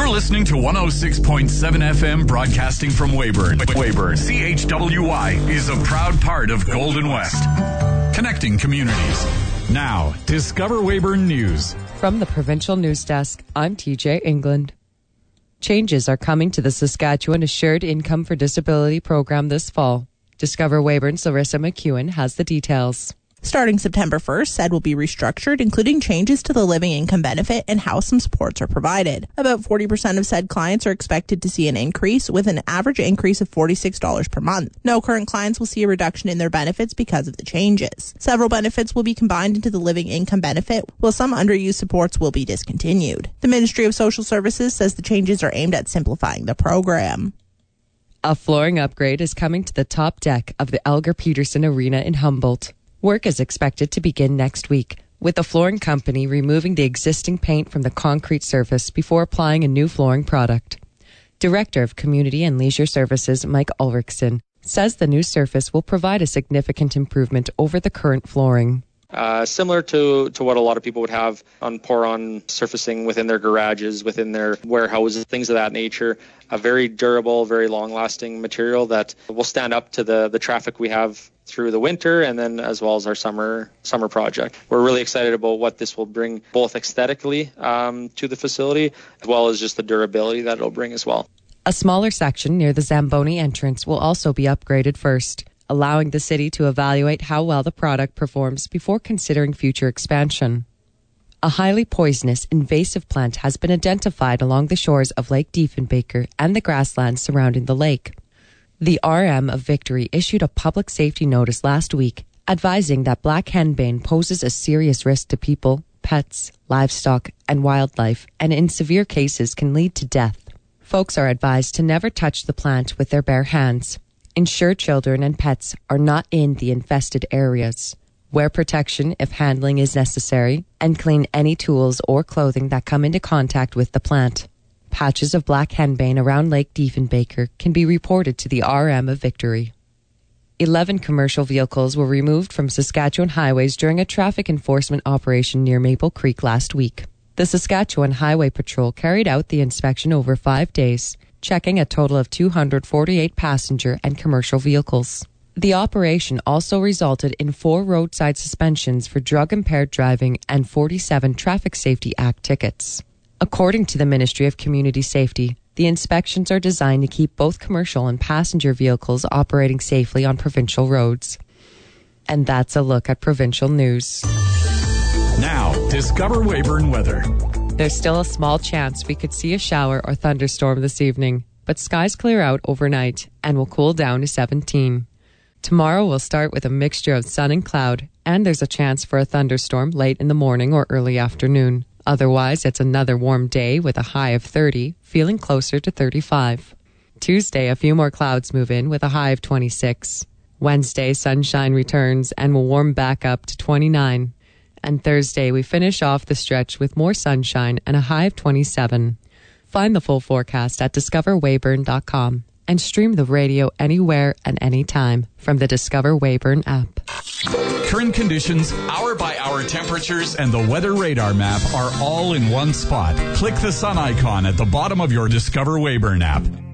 You're listening to 106.7 FM broadcasting from Weyburn. CHWY is a proud part of Golden West. Connecting communities. Now, Discover Weyburn News. From the Provincial News Desk, I'm TJ England. Changes are coming to the Saskatchewan Assured Income for Disability program this fall. Discover Weyburn's Larissa McEwen has the details. Starting September 1st, SAID will be restructured, including changes to the living income benefit and how some supports are provided. About 40% of SAID clients are expected to see an increase, with an average increase of $46 per month. No current clients will see a reduction in their benefits because of the changes. Several benefits will be combined into the living income benefit, while some underused supports will be discontinued. The Ministry of Social Services says the changes are aimed at simplifying the program. A flooring upgrade is coming to the top deck of the Elgar Peterson Arena in Humboldt. Work is expected to begin next week, with the flooring company removing the existing paint from the concrete surface before applying a new flooring product. Director of Community and Leisure Services Mike Ulrichsen says the new surface will provide a significant improvement over the current flooring. Similar to what a lot of people would have on pour-on surfacing within their garages, within their warehouses, things of that nature. A very durable, very long-lasting material that will stand up to the traffic we have through the winter, and then as well as our summer project. We're really excited about what this will bring, both aesthetically to the facility, as well as just the durability that it'll bring as well. A smaller section near the Zamboni entrance will also be upgraded first, allowing the city to evaluate how well the product performs before considering future expansion. A highly poisonous invasive plant has been identified along the shores of Lake Diefenbaker and the grasslands surrounding the lake. The RM of Victory issued a public safety notice last week advising that black henbane poses a serious risk to people, pets, livestock, and wildlife, and in severe cases can lead to death. Folks are advised to never touch the plant with their bare hands. Ensure children and pets are not in the infested areas. Wear protection if handling is necessary, and clean any tools or clothing that come into contact with the plant. Patches of black henbane around Lake Diefenbaker can be reported to the RM of Victory. 11 commercial vehicles were removed from Saskatchewan highways during a traffic enforcement operation near Maple Creek last week. The Saskatchewan Highway Patrol carried out the inspection over 5 days, checking a total of 248 passenger and commercial vehicles. The operation also resulted in 4 roadside suspensions for drug-impaired driving and 47 Traffic Safety Act tickets. According to the Ministry of Community Safety, the inspections are designed to keep both commercial and passenger vehicles operating safely on provincial roads. And that's a look at provincial news. Now, Discover Weyburn weather. There's still a small chance we could see a shower or thunderstorm this evening, but skies clear out overnight and will cool down to 17. Tomorrow will start with a mixture of sun and cloud, and there's a chance for a thunderstorm late in the morning or early afternoon. Otherwise, it's another warm day with a high of 30, feeling closer to 35. Tuesday, a few more clouds move in with a high of 26. Wednesday, sunshine returns and will warm back up to 29. And Thursday, we finish off the stretch with more sunshine and a high of 27. Find the full forecast at discoverweyburn.com and stream the radio anywhere and anytime from the Discover Weyburn app. Current conditions, hour-by-hour temperatures, and the weather radar map are all in one spot. Click the sun icon at the bottom of your Discover Weyburn app.